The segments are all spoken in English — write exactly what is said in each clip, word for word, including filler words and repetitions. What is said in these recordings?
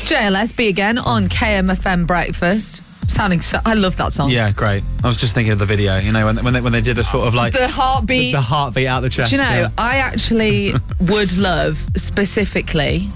J L S B again on K M F M Breakfast. Sounding so... I love that song. Yeah, great. I was just thinking of the video, you know, when, when, they, when they did the sort of like... The heartbeat. The, the heartbeat out the chest. Do you know, yeah. I actually would love, specifically,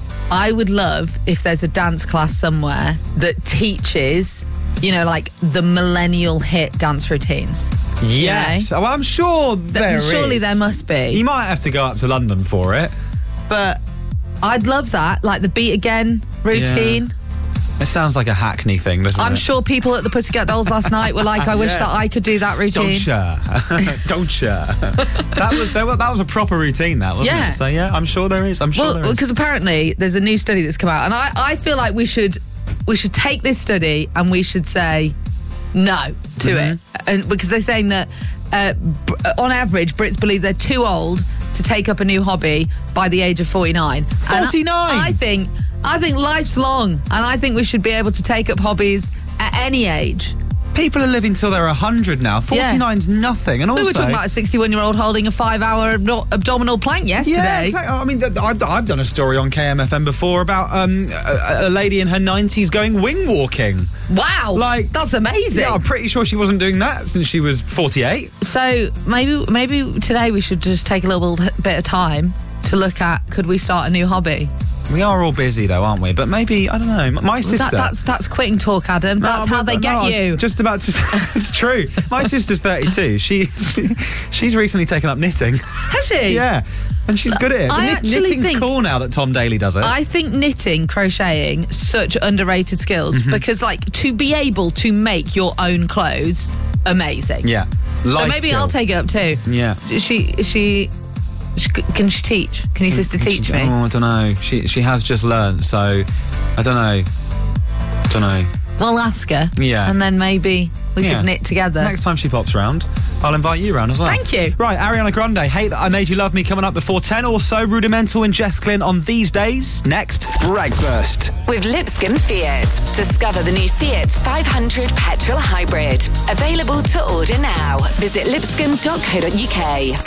I would love if there's a dance class somewhere that teaches, you know, like the millennial hit dance routines. Yes. You know? Well, I'm sure there Surely is. there must be. You might have to go up to London for it. But I'd love that, like the Beat Again routine. Yeah. It sounds like a Hackney thing, doesn't I'm it? sure people at the Pussycat Dolls last night were like, I wish Yeah. that I could do that routine. Don't share. Don't share. That was, that was that was a proper routine, that, wasn't Yeah. it? So, yeah, I'm sure there is. I'm sure Well, there is. because apparently there's a new study that's come out, and I, I feel like we should we should take this study and we should say no to Mm-hmm. it, and because they're saying that uh, b- on average Brits believe they're too old to take up a new hobby by the age of forty-nine. forty-nine? And I, I think I think life's long, and I think we should be able to take up hobbies at any age. People are living till they're one hundred now. forty-nine's nothing. And also... We were talking about a sixty-one-year-old holding a five-hour abdo- abdominal plank yesterday. Yeah, exactly. I mean, th- I've, I've done a story on K M F M before about um, a, a lady in her nineties going wing walking. Wow, Like, that's amazing. Yeah, I'm pretty sure she wasn't doing that since she was forty-eight. So maybe maybe today we should just take a little bit of time to look at, could we start a new hobby? We are all busy though, aren't we? But maybe, I don't know, m- my sister... That, that's that's quitting talk, Adam. No, That's how but- they no, get I was you. Just about to... It's true. My sister's thirty-two. She, she She's recently taken up knitting. Has she? Yeah. And she's good at it. I Knit- actually knitting's think- cool now that Tom Daly does it. I think knitting, crocheting, such underrated skills Mm-hmm. because, like, to be able to make your own clothes, amazing. yeah. So Life maybe skill. I'll take it up too. Yeah. Is She is she, she can she teach? Can your sister teach me? Oh, I don't know. She she has just learnt, so I don't know. Don't know. We'll ask her. Yeah. And then maybe we Yeah. could knit together. Next time she pops round, I'll invite you round as well. Thank you. Right, Ariana Grande, Hate That I Made You Love Me, coming up before ten. Also, Rudimental and Jess Glynn on These Days. Next. Breakfast With Lipscomb Fiat. Discover the new Fiat five hundred petrol hybrid. Available to order now. Visit lipscomb dot co dot uk.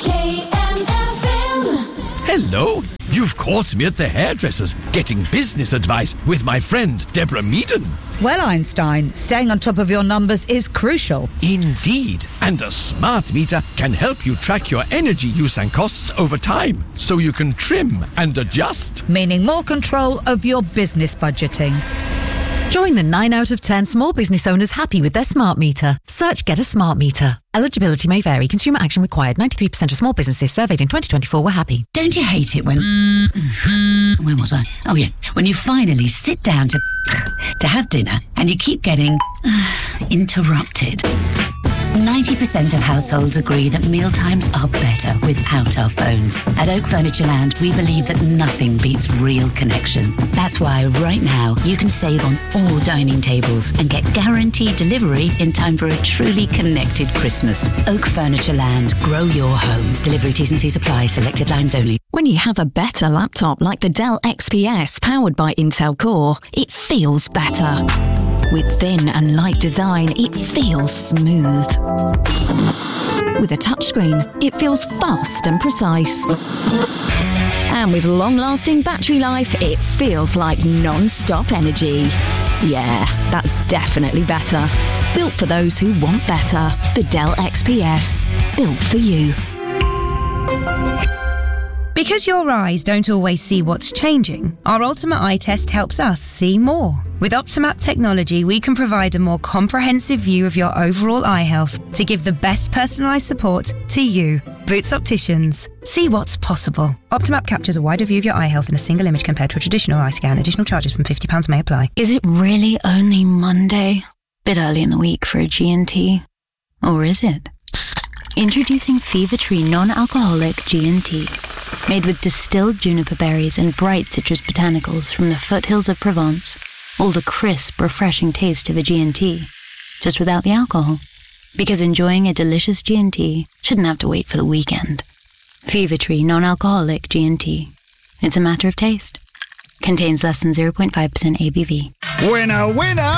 K M F M. Hello. You've caught me at the hairdresser's getting business advice with my friend Deborah Meaden. Well, Einstein, staying on top of your numbers is crucial. Indeed. And a smart meter can help you track your energy use and costs over time so you can trim and adjust. Meaning more control of your business budgeting. Join the nine out of ten small business owners happy with their smart meter. Search Get a Smart Meter. Eligibility may vary. Consumer action required. ninety-three percent of small businesses surveyed in twenty twenty-four were happy. Don't you hate it when... Where was I? Oh, yeah. When you finally sit down to... to have dinner and you keep getting... interrupted. ninety percent of households agree that mealtimes are better without our phones. At Oak Furniture Land, we believe that nothing beats real connection. That's why right now you can save on all dining tables and get guaranteed delivery in time for a truly connected Christmas. Oak Furniture Land. Grow your home. Delivery T's and C's apply. Selected lines only. When you have a better laptop like the Dell X P S powered by Intel Core, it feels better. With thin and light design, it feels smooth. With a touchscreen, it feels fast and precise. And with long-lasting battery life, it feels like non-stop energy. Yeah, that's definitely better. Built for those who want better. The Dell X P S. Built for you. Because your eyes don't always see what's changing, our Ultimate Eye Test helps us see more. With Optimap technology, we can provide a more comprehensive view of your overall eye health to give the best personalised support to you. Boots Opticians. See what's possible. Optimap captures a wider view of your eye health in a single image compared to a traditional eye scan. Additional charges from fifty pounds may apply. Is it really only Monday? Bit early in the week for a G and T. Or is it? Introducing Fever Tree non-alcoholic G and T. Made with distilled juniper berries and bright citrus botanicals from the foothills of Provence. All the crisp, refreshing taste of a G and T. Just without the alcohol. Because enjoying a delicious G and T shouldn't have to wait for the weekend. Fever Tree non-alcoholic G and T. It's a matter of taste. Contains less than zero point five percent A B V. Winner, winner,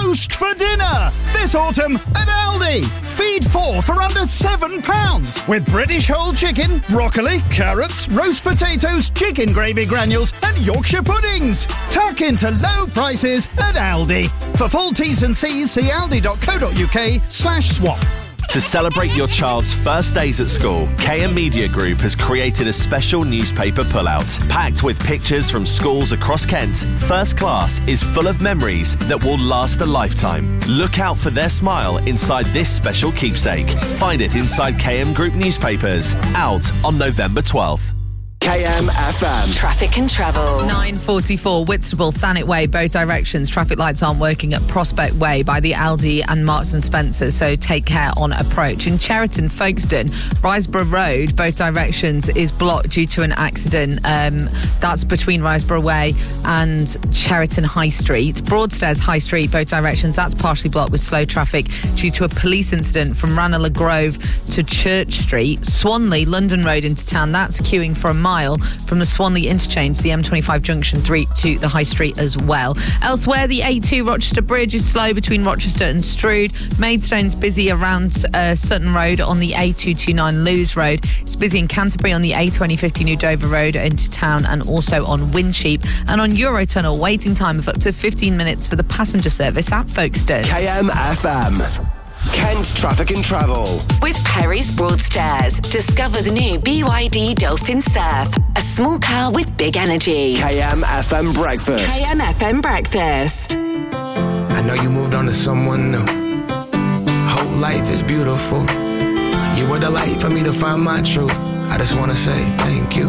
roast for dinner this autumn at Aldi. Feed four for under seven pounds with British whole chicken, broccoli, carrots, roast potatoes, chicken gravy granules and Yorkshire puddings. Tuck into low prices at Aldi. For full T's and C's, see aldi.co.uk slash swap. To celebrate your child's first days at school, K M Media Group has created a special newspaper pullout. Packed with pictures from schools across Kent, First Class is full of memories that will last a lifetime. Look out for their smile inside this special keepsake. Find it inside K M Group newspapers. Out on November twelfth. K M F M. Traffic and travel. nine forty-four, Whitstable, Thanet Way, both directions. Traffic lights aren't working at Prospect Way by the Aldi and Marks and Spencer, so take care on approach. In Cheriton, Folkestone, Riseborough Road, both directions is blocked due to an accident. Um, that's between Riseborough Way and Cheriton High Street. Broadstairs High Street, both directions, that's partially blocked with slow traffic due to a police incident from Ranelagh Grove to Church Street. Swanley, London Road into town, that's queuing for a mile from the Swanley interchange, the M twenty-five junction three to the High Street as well. Elsewhere, the A two Rochester Bridge is slow between Rochester and Strood. Maidstone's busy around uh, Sutton Road on the A two twenty-nine Lewes Road. It's busy in Canterbury on the A twenty fifty New Dover Road into town and also on Wincheap. And on Eurotunnel, waiting time of up to fifteen minutes for the passenger service at Folkestone. K M F M. Kent Traffic and Travel. With Perry's Broadstairs, discover the new B Y D Dolphin Surf, a small car with big energy. K M F M Breakfast. K M F M Breakfast. I know you moved on to someone new. Whole life is beautiful. You were the light for me to find my truth. I just wanna say thank you.